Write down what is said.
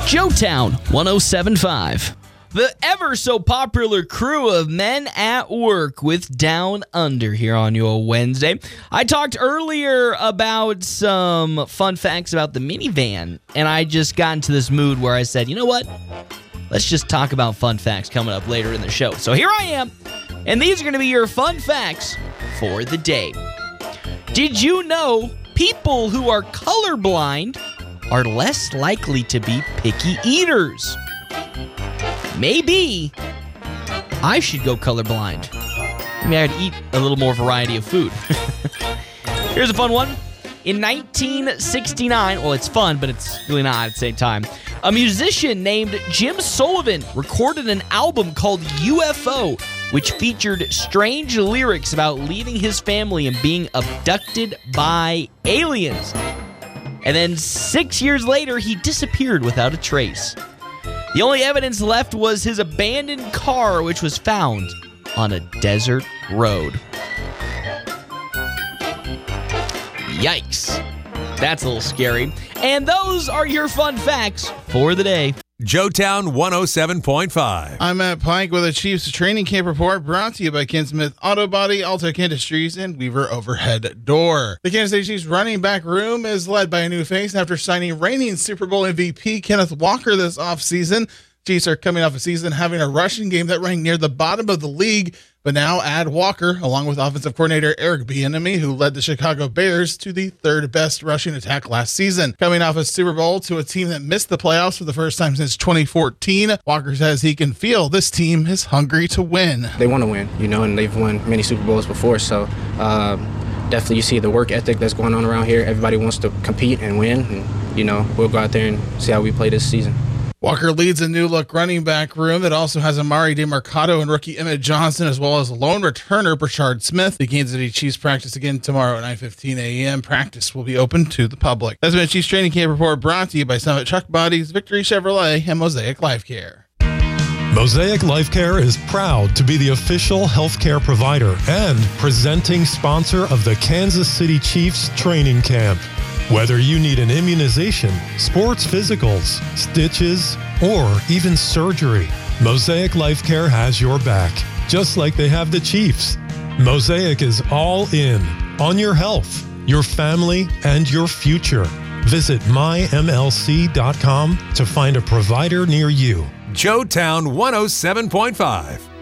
Joetown 107.5. The ever so popular crew of Men at Work with Down Under here on your Wednesday. I talked earlier about some fun facts about the minivan, and I just got into this mood where I said, you know what? Let's just talk about fun facts coming up later in the show. So here I am, and these are going to be your fun facts for the day. Did you know people who are colorblind are less likely to be picky eaters? Maybe I should go colorblind. Maybe I'd eat a little more variety of food. Here's a fun one. In 1969, well, it's fun, but it's really not at the same time, a musician named Jim Sullivan recorded an album called UFO, which featured strange lyrics about leaving his family and being abducted by aliens. And then 6 years later, he disappeared without a trace. The only evidence left was his abandoned car, which was found on a desert road. Yikes. That's a little scary. And those are your fun facts for the day. Joetown 107.5. I'm Matt Pike with a Chiefs training camp report brought to you by Ken Smith Auto Body, Altec Industries, and Weaver Overhead Door. The Kansas City Chiefs running back room is led by a new face after signing reigning Super Bowl MVP Kenneth Walker this offseason. Chiefs are coming off a season having a rushing game that ranked near the bottom of the league, but now add Walker, along with offensive coordinator Eric Bieniemy, who led the Chicago Bears to the third best rushing attack last season. Coming off a Super Bowl to a team that missed the playoffs for the first time since 2014, Walker says he can feel this team is hungry to win. They want to win, and they've won many Super Bowls before, so definitely you see the work ethic that's going on around here. Everybody wants to compete and win, and, we'll go out there and see how we play this season. Walker leads a new-look running back room that also has Amari DeMarcado and rookie Emmett Johnson, as well as lone returner Brashard Smith. The Kansas City Chiefs practice again tomorrow at 9:15 a.m. Practice will be open to the public. That's been a Chiefs training camp report brought to you by Summit Truck Bodies, Victory Chevrolet, and Mosaic Life Care. Mosaic Life Care is proud to be the official healthcare provider and presenting sponsor of the Kansas City Chiefs training camp. Whether you need an immunization, sports physicals, stitches, or even surgery, Mosaic Life Care has your back, just like they have the Chiefs. Mosaic is all in on your health, your family, and your future. Visit mymlc.com to find a provider near you. Joetown 107.5.